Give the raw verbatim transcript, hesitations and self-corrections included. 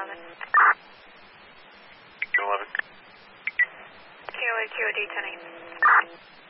eleven. June eleven. K O A Q O D ten eight.